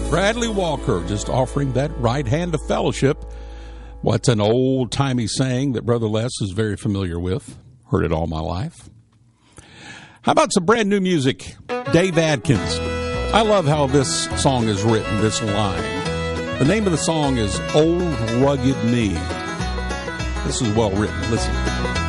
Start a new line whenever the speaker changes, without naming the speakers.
Bradley Walker just offering that right hand of fellowship. What's an old-timey saying that Brother Les is very familiar with? Heard it all my life. How about some brand new music? Dave Adkins. I love how this song is written, this line. The name of the song is Old Rugged Me. This is well written. Listen.